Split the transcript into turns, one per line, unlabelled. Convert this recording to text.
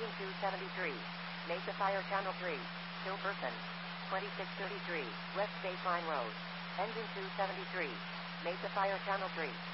Engine 273. Mesa Fire Channel 3. Still person. 2633. West Baseline Road. Engine 273. Mesa Fire Channel 3.